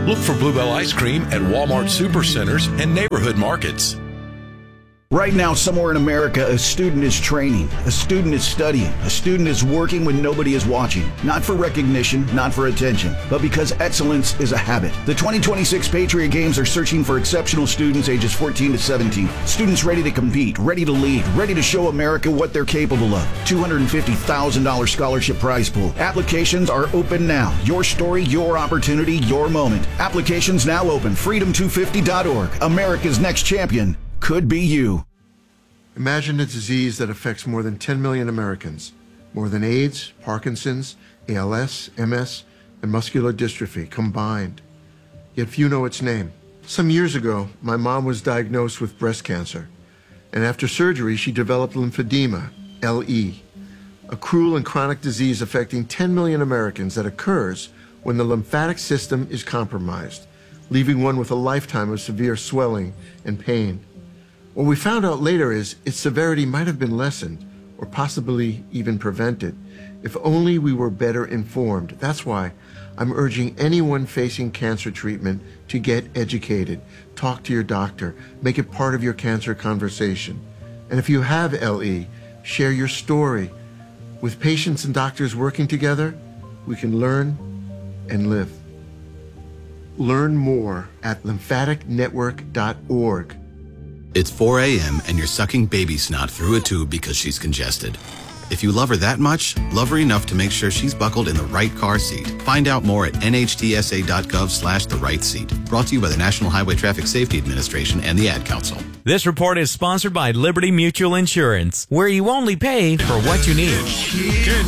Look for Bluebell ice cream at Walmart Supercenters and neighborhood markets. Right now, somewhere in America, a student is training, a student is studying, a student is working when nobody is watching. Not for recognition, not for attention, but because excellence is a habit. The 2026 Patriot Games are searching for exceptional students ages 14 to 17. Students ready to compete, ready to lead, ready to show America what they're capable of. $250,000 scholarship prize pool. Applications are open now. Your story, your opportunity, your moment. Applications now open. Freedom250.org. America's next champion could be you. Imagine a disease that affects more than 10 million Americans, more than AIDS, Parkinson's, ALS, MS, and muscular dystrophy combined. Yet few know its name. Some years ago, my mom was diagnosed with breast cancer, and after surgery, she developed lymphedema, LE, a cruel and chronic disease affecting 10 million Americans that occurs when the lymphatic system is compromised, leaving one with a lifetime of severe swelling and pain. What we found out later is its severity might have been lessened or possibly even prevented if only we were better informed. That's why I'm urging anyone facing cancer treatment to get educated. Talk to your doctor. Make it part of your cancer conversation. And if you have LE, share your story. With patients and doctors working together, we can learn and live. Learn more at lymphaticnetwork.org. It's 4 a.m. and you're sucking baby snot through a tube because she's congested. If you love her that much, love her enough to make sure she's buckled in the right car seat. Find out more at nhtsa.gov/the right seat. Brought to you by the National Highway Traffic Safety Administration and the Ad Council. This report is sponsored by Liberty Mutual Insurance, where you only pay for what you need. Good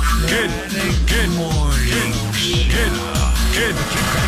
morning. Good.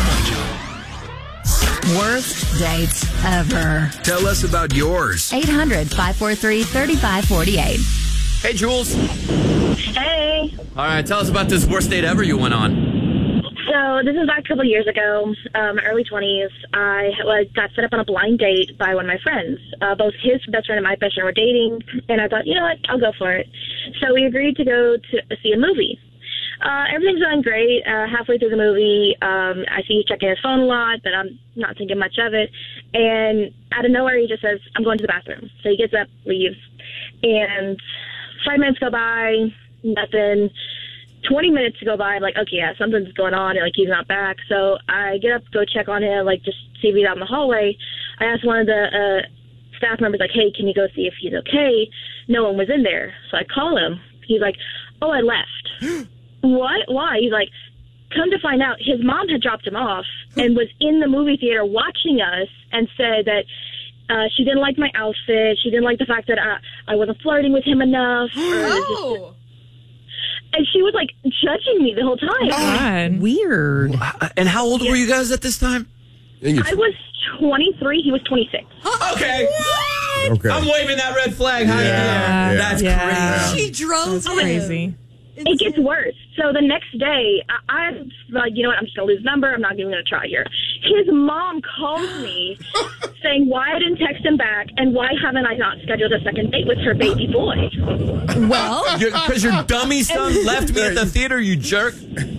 Worst dates ever. Tell us about yours. 800-543-3548. Hey, Jules. Hey. All right, tell us about this worst date ever you went on. So this is back a couple of years ago, early 20s. I got set up on a blind date by one of my friends. Both his best friend and my best friend were dating, and I thought, you know what, I'll go for it. So we agreed to go to see a movie. Everything's going great. Halfway through the movie, I see he's checking his phone a lot, but I'm not thinking much of it. And out of nowhere, he just says, I'm going to the bathroom. So he gets up, leaves. And 5 minutes go by, nothing. 20 minutes go by, I'm like, okay, yeah, something's going on, and, like, he's not back. So I get up, go check on him, like, just see if he's out in the hallway. I asked one of the staff members, like, hey, can you go see if he's okay? No one was in there. So I call him. He's like, oh, I left. What? Why? He's like, come to find out, his mom had dropped him off and was in the movie theater watching us and said that she didn't like my outfit. She didn't like the fact that I wasn't flirting with him enough. Oh. And she was, like, judging me the whole time. God. Weird. And how old were you guys at this time? I was 23. He was 26. Okay. Okay. I'm waving that red flag. Yeah. That's crazy. She drove crazy. It gets worse. So the next day, I'm like, you know what, I'm just going to lose number. I'm not even going to try here. His mom calls me saying why I didn't text him back and why haven't I not scheduled a second date with her baby boy. Well, because your dummy son left me at the theater, you jerk.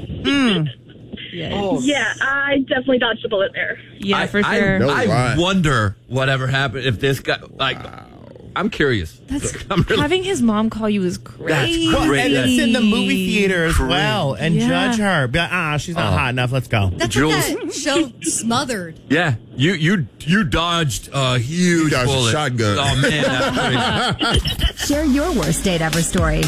Yeah, I definitely dodged a bullet there. Yeah, for sure. I wonder whatever happened if this guy, I'm curious. Having his mom call you is crazy. That's great. And it's in the movie theater as Crazy. well, and judge her. Be like, she's not hot enough. Let's go. That's Jules. like that show Smothered. Yeah, you dodged a huge bullet. A shotgun. Oh man, that's crazy. Share your worst date ever story.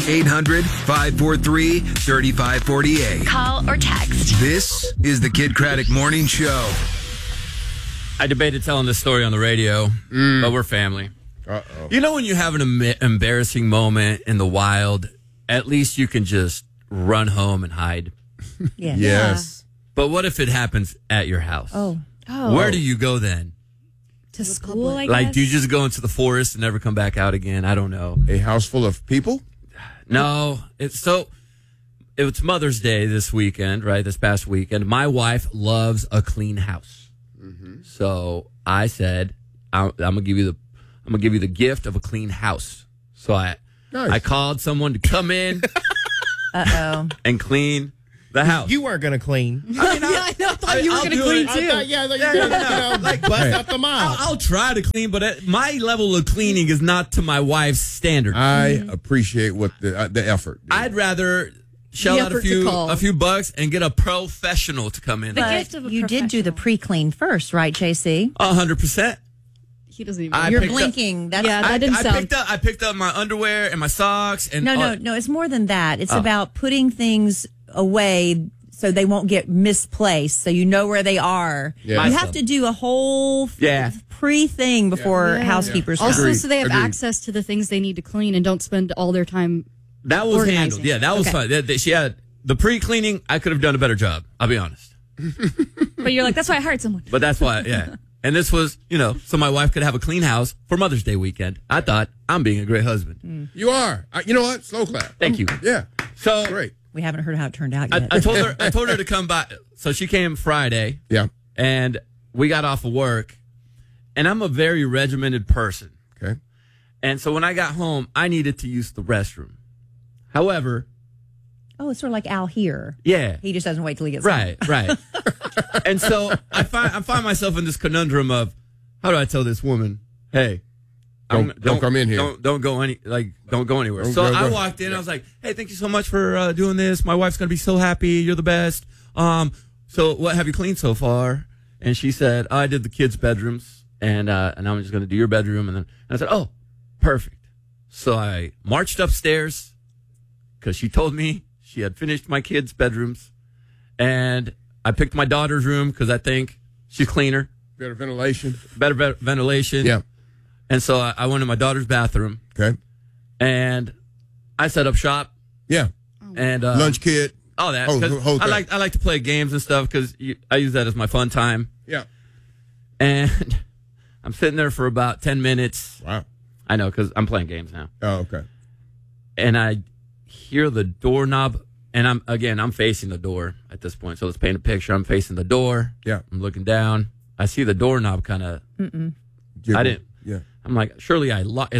800-543-3548. Call or text. This is the Kid Craddock Morning Show. I debated telling this story on the radio, but we're family. Uh-oh. You know when you have an embarrassing moment in the wild, at least you can just run home and hide. Yeah. Yes. But what if it happens at your house? Oh. Where do you go then? To school, I guess? Like, do you just go into the forest and never come back out again? I don't know. A house full of people? No. It's Mother's Day this weekend, right? This past weekend. My wife loves a clean house. Mm-hmm. So I said, I'm going to give you the gift of a clean house. So I called someone to come in and clean The house. You weren't going to clean. I thought you were going to clean too. I thought you were going to bust up the mop. I'll try to clean, but my level of cleaning is not to my wife's standard. I appreciate what the effort. I'd rather shell out a few bucks and get a professional to come in. But you did do the pre-clean first, right, JC? 100%. He doesn't even. You're blinking. That's that didn't sound. I picked up my underwear and my socks. And No. It's more than that. It's about putting things away so they won't get misplaced. So you know where they are. Yeah. You have to do a whole pre-thing before housekeepers come. Also, so they have access to the things they need to clean and don't spend all their time. That was organizing. handled. Yeah, that was fine. She had the pre-cleaning. I could have done a better job. I'll be honest. But you're like, that's why I hired someone. But that's why, yeah. And this was, so my wife could have a clean house for Mother's Day weekend. I thought, I'm being a great husband. You are. You know what? Slow clap. Thank you. Yeah. So great. We haven't heard how it turned out yet. I told her to come by. So she came Friday. Yeah. And we got off of work. And I'm a very regimented person. Okay. And so when I got home, I needed to use the restroom. However. Oh, it's sort of like Al here. Yeah. He just doesn't wait till he gets home. Right. And so I find myself in this conundrum of, how do I tell this woman, hey, don't come in here. Don't go anywhere. So I walked in. I was like, hey, thank you so much for doing this. My wife's gonna be so happy. You're the best. So what have you cleaned so far? And she said, I did the kids' bedrooms, and I'm just gonna do your bedroom. And I said, oh, perfect. So I marched upstairs because she told me she had finished my kids' bedrooms, and I picked my daughter's room because I think she's cleaner. Better ventilation. Better ventilation. Yeah. And so I went in my daughter's bathroom. Okay. And I set up shop. Yeah. And lunch kit. All that. I like to play games and stuff because I use that as my fun time. Yeah. And I'm sitting there for about 10 minutes. Wow. I know because I'm playing games now. Oh, okay. And I hear the doorknob. And I'm facing the door at this point. So let's paint a picture. I'm facing the door. Yeah. I'm looking down. I see the doorknob kind of. I didn't. Yeah. I'm like, surely I locked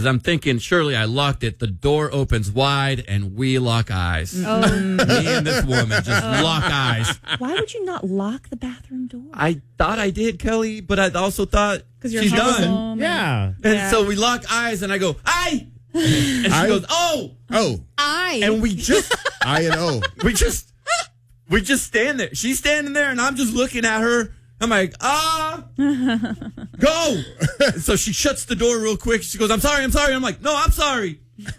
it. The door opens wide and we lock eyes. Me and this woman just lock eyes. Why would you not lock the bathroom door? I thought I did, Kelly, but I also thought she's home. done. Yeah. And so we lock eyes and I go, aye. And she goes, oh. I. And we just. I and O. We just stand there. She's standing there and I'm just looking at her. I'm like, go. So she shuts the door real quick. She goes, I'm sorry. I'm like, no, I'm sorry.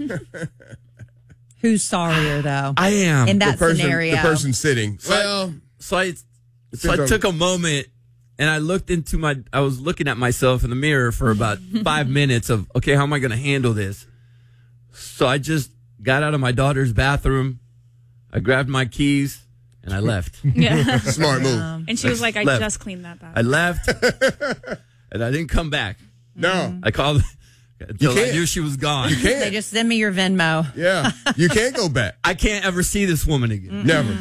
Who's sorrier, though? I am. In that scenario. The person sitting. So I took a moment and I was looking at myself in the mirror for about 5 minutes of, okay, how am I going to handle this? So I just got out of my daughter's bathroom. I grabbed my keys. And I left. Yeah. Smart move. And she was like, I just cleaned that bathroom. I left. And I didn't come back. No. I called until I knew she was gone. You can't. They just send me your Venmo. Yeah. You can't go back. I can't ever see this woman again. Never.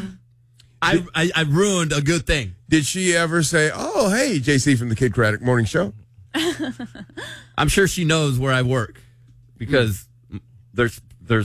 I ruined a good thing. Did she ever say, oh, hey, JC from the Kid Craddock Morning Show? I'm sure she knows where I work because there's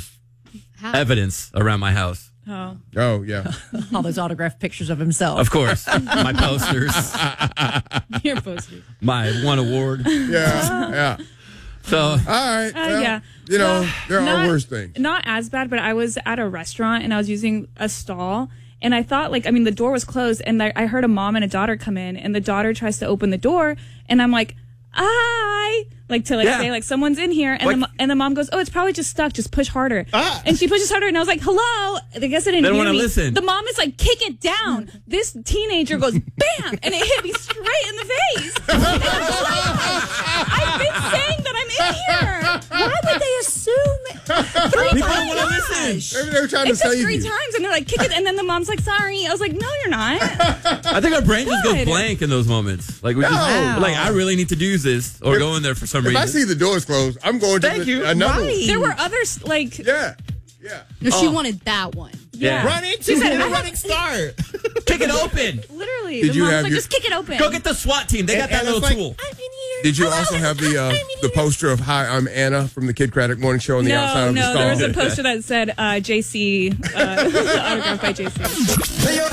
evidence around my house. Oh, yeah. All those autographed pictures of himself. Of course. My posters. Your posters. My one award. Yeah. So. All right. Well, yeah. There are worse things. Not as bad, but I was at a restaurant and I was using a stall. And I thought, the door was closed. And I heard a mom and a daughter come in. And the daughter tries to open the door. And I'm like, hi. Say, someone's in here. And the mom goes, oh, it's probably just stuck. Just push harder. And she pushes harder. And I was like, hello. I guess I didn't hear me. Listen. The mom is like, kick it down. This teenager goes, bam. And it hit me straight in the face. And I was like, I've been saying that I'm in here. Why would they assume 3 times? Maybe they were trying to It's save just 3 you. times. And they're like, kick it. And then the mom's like, sorry. I was like, no, you're not. I think our brain just goes blank in those moments. I really need to do this or go in there for some reason. If I see the doors closed, I'm going to another one. There were others Yeah. No, she wanted that one. Yeah. Run into it. A running start. Kick it open. Literally. Did The you mom's have like, your- just kick it open. Go get the SWAT team. They got that And little it's like, tool. I'm in here. Did you also have the poster of "Hi, I'm Anna" from the Kid Craddock Morning Show on the outside of the No, stall? there was a poster that said JC, autographed by JC.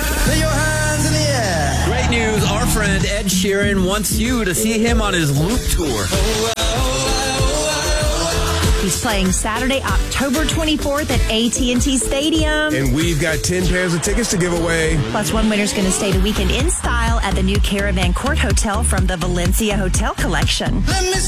news. Our friend Ed Sheeran wants you to see him on his Loop tour. He's playing Saturday, October 24th at AT&T Stadium. And we've got 10 pairs of tickets to give away. Plus, one winner's going to stay the weekend in style at the new Caravan Court Hotel from the Valencia Hotel Collection.